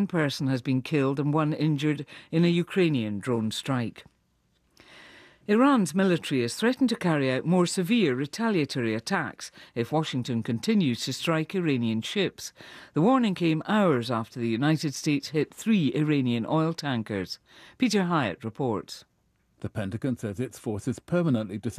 one person has been killed and one injured in a Ukrainian drone strike. Iran's military has threatened to carry out more severe retaliatory attacks if Washington continues to strike Iranian ships. The warning came hours after the United States hit 3 Iranian oil tankers. Peter Hyatt reports. The Pentagon says its forces permanently